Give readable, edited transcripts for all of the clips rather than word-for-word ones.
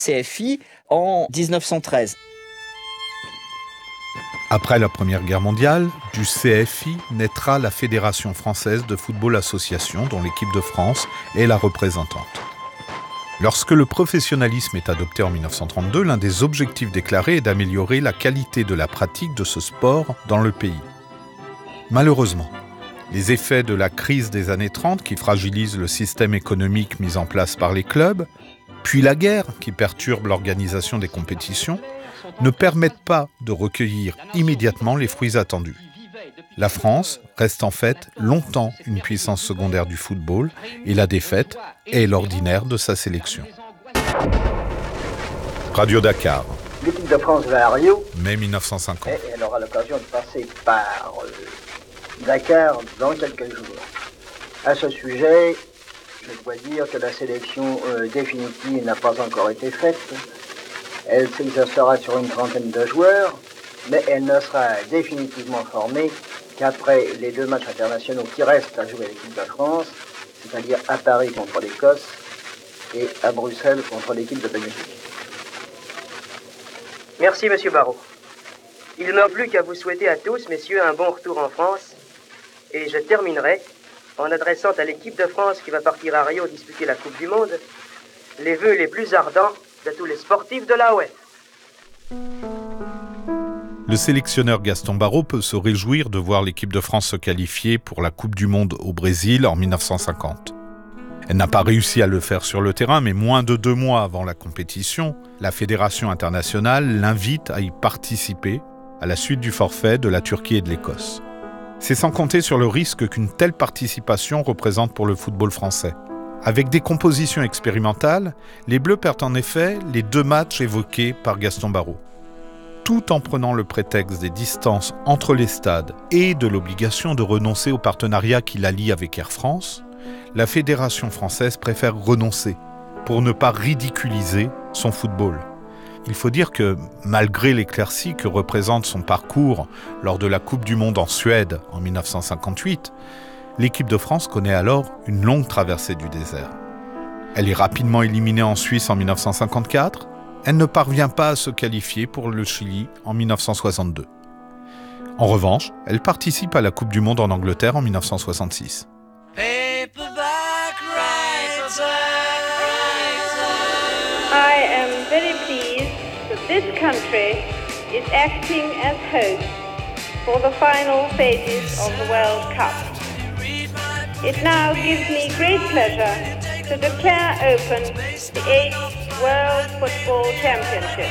CFI en 1913. Après la Première Guerre mondiale, du CFI naîtra la Fédération française de football association, dont l'équipe de France est la représentante. Lorsque le professionnalisme est adopté en 1932, l'un des objectifs déclarés est d'améliorer la qualité de la pratique de ce sport dans le pays. Malheureusement, les effets de la crise des années 30 qui fragilisent le système économique mis en place par les clubs, puis la guerre qui perturbe l'organisation des compétitions, ne permettent pas de recueillir immédiatement les fruits attendus. La France reste en fait longtemps une puissance secondaire du football et la défaite est l'ordinaire de sa sélection. Radio Dakar. L'équipe de France va à Rio. Mai 1950. Et elle aura l'occasion de passer par Dakar dans quelques jours. À ce sujet, je dois dire que la sélection définitive n'a pas encore été faite. Elle s'exercera sur une trentaine de joueurs, mais elle ne sera définitivement formée qu'après les 2 matchs internationaux qui restent à jouer à l'équipe de France, c'est-à-dire à Paris contre l'Écosse et à Bruxelles contre l'équipe de Belgique. Merci, Monsieur Barrault. Il ne manque plus qu'à vous souhaiter à tous, messieurs, un bon retour en France. Et je terminerai en adressant à l'équipe de France qui va partir à Rio disputer la Coupe du Monde les vœux les plus ardents de tous les sportifs de l'AOF. Le sélectionneur Gaston Barrault peut se réjouir de voir l'équipe de France se qualifier pour la Coupe du Monde au Brésil en 1950. Elle n'a pas réussi à le faire sur le terrain, mais moins de 2 mois avant la compétition, la Fédération internationale l'invite à y participer à la suite du forfait de la Turquie et de l'Écosse. C'est sans compter sur le risque qu'une telle participation représente pour le football français. Avec des compositions expérimentales, les Bleus perdent en effet les 2 matchs évoqués par Gaston Barrault. Tout en prenant le prétexte des distances entre les stades et de l'obligation de renoncer au partenariat qui la lie avec Air France, la Fédération française préfère renoncer pour ne pas ridiculiser son football. Il faut dire que, malgré l'éclaircie que représente son parcours lors de la Coupe du Monde en Suède en 1958, l'équipe de France connaît alors une longue traversée du désert. Elle est rapidement éliminée en Suisse en 1954. Elle ne parvient pas à se qualifier pour le Chili en 1962. En revanche, elle participe à la Coupe du Monde en Angleterre en 1966. I am very pleased that this country is acting as host for the final phases of the World Cup. It now gives me great pleasure to declare open the 8th World Football Championship.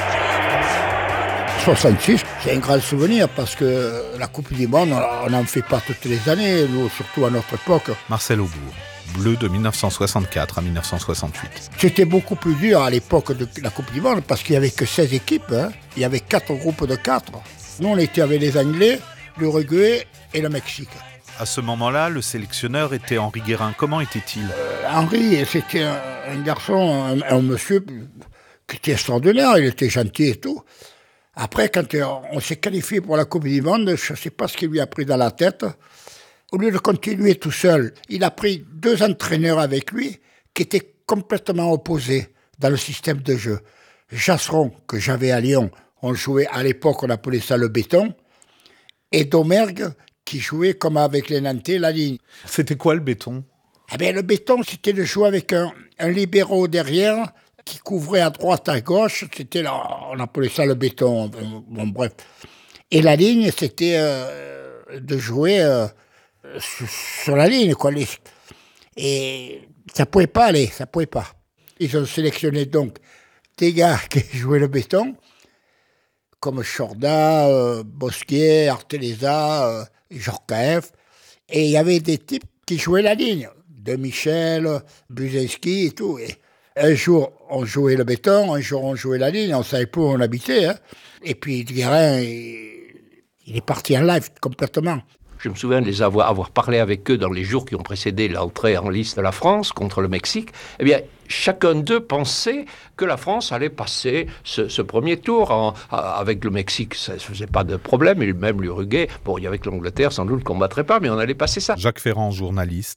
66, c'est un grand souvenir parce que la Coupe du Monde, on n'en fait pas toutes les années, nous, surtout à notre époque. Marcel Aubourg, Bleu de 1964 à 1968. C'était beaucoup plus dur à l'époque de la Coupe du Monde parce qu'il n'y avait que 16 équipes, hein. Il y avait 4 groupes de 4. Nous, on était avec les Anglais, l'Uruguay et le Mexique. À ce moment-là, le sélectionneur était Henri Guérin. Comment était-il ? Henri, c'était un garçon, un monsieur qui était extraordinaire, il était gentil et tout. Après, quand on s'est qualifié pour la Coupe du Monde, je ne sais pas ce qu'il lui a pris dans la tête. Au lieu de continuer tout seul, il a pris 2 entraîneurs avec lui qui étaient complètement opposés dans le système de jeu. Jasseron, que j'avais à Lyon, on jouait à l'époque, on appelait ça le béton, et Domergue, qui jouait comme avec les Nantais, la ligne. C'était quoi le béton ? Eh bien, le béton, c'était de jouer avec un libéro derrière qui couvrait à droite, à gauche. C'était on appelait ça le béton. Bon, bref. Et la ligne, c'était de jouer sur la ligne, quoi. Et ça pouvait pas aller, ça pouvait pas. Ils ont sélectionné donc des gars qui jouaient le béton, comme Chorda, Bosquier, Arteleza, Jorkaeff. Et il y avait des types qui jouaient la ligne. De Michel, Buzinski et tout. Et un jour, on jouait le béton, un jour, on jouait la ligne, on ne savait pas où on habitait. Hein. Et puis, Guérin, il est parti en live complètement. Je me souviens de les avoir parlé avec eux dans les jours qui ont précédé l'entrée en liste de la France contre le Mexique. Eh bien, chacun d'eux pensait que la France allait passer ce premier tour. Avec le Mexique, ça ne faisait pas de problème, et même l'Uruguay. Bon, avec l'Angleterre, sans doute, ne combattrait pas, mais on allait passer ça. Jacques Ferrand, journaliste,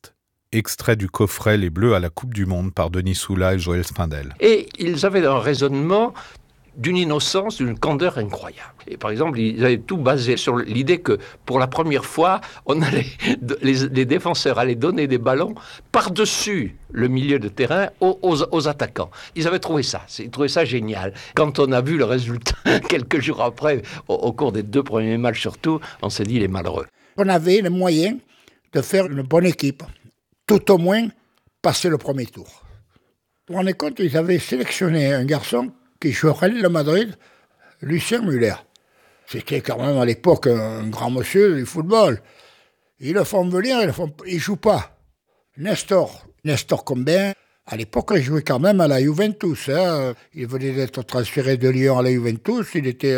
extrait du coffret Les Bleus à la Coupe du Monde par Denis Soula et Joël Spindel. Et ils avaient un raisonnement d'une innocence, d'une candeur incroyable. Et par exemple, ils avaient tout basé sur l'idée que pour la première fois, les défenseurs allaient donner des ballons par-dessus le milieu de terrain aux attaquants. Ils avaient trouvé ça, ils trouvaient ça génial. Quand on a vu le résultat, quelques jours après, au cours des 2 premiers matchs surtout, on s'est dit, il est malheureux. On avait les moyens de faire une bonne équipe, tout au moins passer le premier tour. Vous vous rendez compte, ils avaient sélectionné un garçon qui jouait au Real Madrid, Lucien Müller. C'était quand même à l'époque un grand monsieur du football. Ils le font venir, il ne joue pas. Nestor Combin, à l'époque, il jouait quand même à la Juventus. Hein. Il venait d'être transféré de Lyon à la Juventus, il était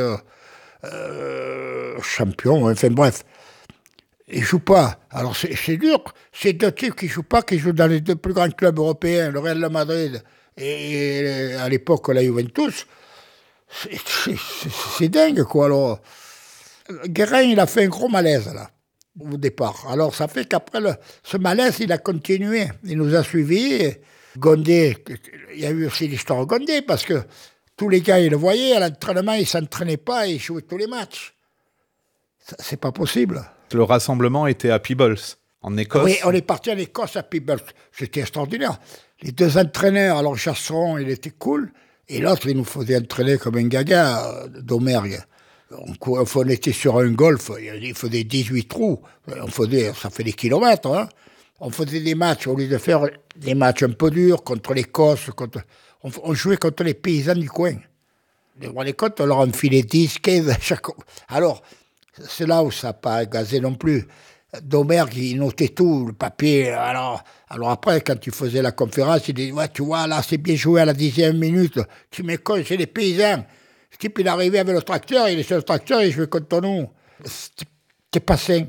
champion, enfin bref. Il ne joue pas. Alors c'est dur. Ces 2 types qui ne jouent pas, qui jouent dans les 2 plus grands clubs européens, le Real Madrid et à l'époque la Juventus, c'est dingue, quoi. Alors, Guérin, il a fait un gros malaise, là, au départ. Alors, ça fait qu'après, ce malaise, il a continué. Il nous a suivis. Gondé, il y a eu aussi l'histoire de Gondé, parce que tous les gars, ils le voyaient, à l'entraînement, ils ne s'entraînaient pas, ils jouaient tous les matchs. C'est pas possible. Le rassemblement était à Peebles, en Écosse. Oui, on est parti en Écosse à Peebles. C'était extraordinaire. Les 2 entraîneurs, alors Chasseron, il était cool, et l'autre, il nous faisait entraîner comme un gaga d'Omergue. On était sur un golf, il faisait 18 trous, ça fait des kilomètres. Hein. On faisait des matchs, au lieu de faire des matchs un peu durs contre l'Écosse, on jouait contre les paysans du coin. Vous vous rendez compte, on leur enfilait 10, 15 à chaque... Alors, c'est là où ça n'a pas gazé non plus. Domergue, il notait tout, le papier. Alors après, quand tu faisais la conférence, il disait, ouais, tu vois, là, c'est bien joué à la 10e minute. Tu mets quoi, c'est les paysans. Ce type, il arrivait avec le tracteur, il est sur le tracteur, il jouait contre nous. C'était pas sain.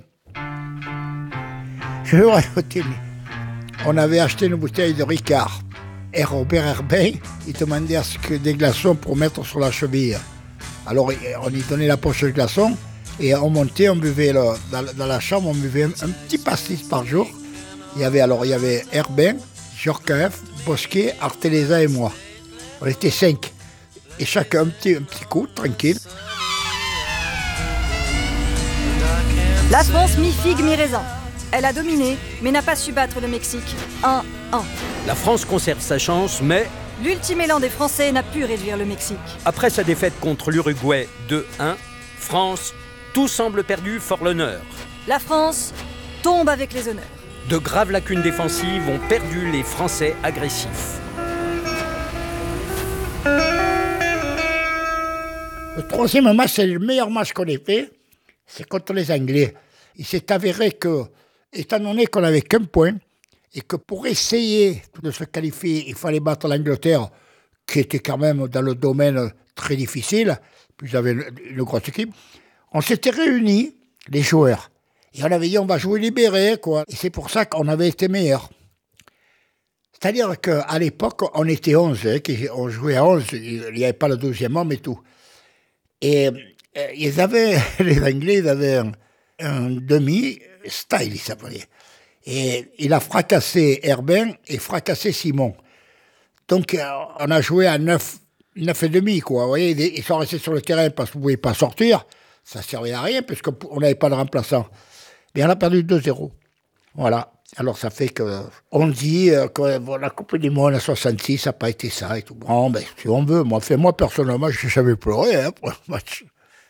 Je vais vous raconter, on avait acheté une bouteille de Ricard. Et Robert Herbin, il demandait à ce que des glaçons pour mettre sur la cheville. Alors, on lui donnait la poche de glaçons. Et on montait, on buvait dans la chambre, on buvait un petit pastis par jour. Il y avait Herbin, Djorkaeff, Bosquet, Arteleza et moi. On était 5. Et chacun un petit coup, tranquille. La France mi-figue, mi-raisin. Elle a dominé, mais n'a pas su battre le Mexique. 1-1. La France conserve sa chance, mais... L'ultime élan des Français n'a pu réduire le Mexique. Après sa défaite contre l'Uruguay 2-1, France... Tout semble perdu, fort l'honneur. La France tombe avec les honneurs. De graves lacunes défensives ont perdu les Français agressifs. Le 3e match, c'est le meilleur match qu'on ait fait. C'est contre les Anglais. Il s'est avéré que, étant donné qu'on n'avait qu'un point, et que pour essayer de se qualifier, il fallait battre l'Angleterre, qui était quand même dans le domaine très difficile, puis j'avais une grosse équipe. On s'était réunis, les joueurs, et on avait dit on va jouer libéré, quoi. Et c'est pour ça qu'on avait été meilleurs. C'est-à-dire qu'à l'époque, on était 11, hein, on jouait à 11, il n'y avait pas le 12e homme et tout. Et les Anglais, ils avaient un demi, Style, il s'appelait. Et il a fracassé Herbin et fracassé Simon. Donc on a joué à 9,5, quoi. Vous voyez, ils sont restés sur le terrain parce qu'on ne pouvait pas sortir. Ça ne servait à rien, puisqu'on n'avait pas de remplaçant. Mais on a perdu 2-0. Voilà. Alors ça fait qu'on dit que la Coupe du Monde en 66, ça n'a pas été ça et tout. Bon, ben, si on veut. Moi personnellement, je n'ai jamais pleuré hein, pour le match.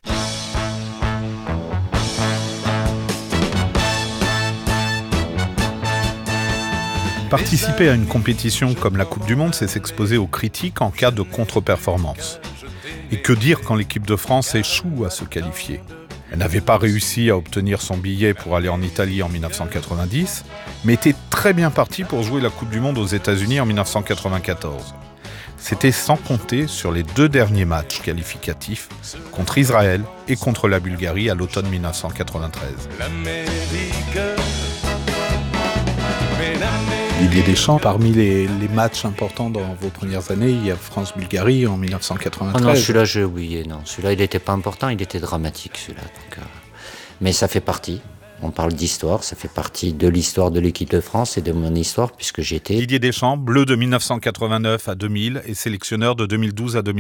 Participer à une compétition comme la Coupe du Monde, c'est s'exposer aux critiques en cas de contre-performance. Et que dire quand l'équipe de France échoue à se qualifier ? Elle n'avait pas réussi à obtenir son billet pour aller en Italie en 1990, mais était très bien partie pour jouer la Coupe du Monde aux États-Unis en 1994. C'était sans compter sur les 2 derniers matchs qualificatifs contre Israël et contre la Bulgarie à l'automne 1993. Didier Deschamps, parmi les matchs importants dans vos premières années, il y a France-Bulgarie en 1993. Oh non, celui-là, j'ai oublié. Non, celui-là, il n'était pas important, il était dramatique, celui-là. Donc, mais ça fait partie. On parle d'histoire, ça fait partie de l'histoire de l'équipe de France et de mon histoire puisque j'étais... Didier Deschamps, bleu de 1989 à 2000 et sélectionneur de 2012 à 2000.